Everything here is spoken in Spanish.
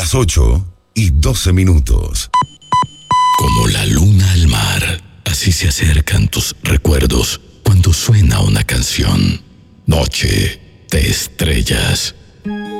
las 8:12. Como la luna al mar, así se acercan tus recuerdos cuando suena una canción. Noche de estrellas.